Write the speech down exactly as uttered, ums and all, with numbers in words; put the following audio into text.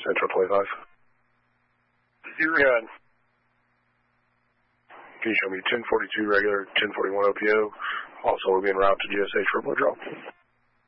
Central twenty-five. You're good. Can you show me ten forty-two regular, ten forty-one O P O? Also, we'll be en route to G S H for a blow draw.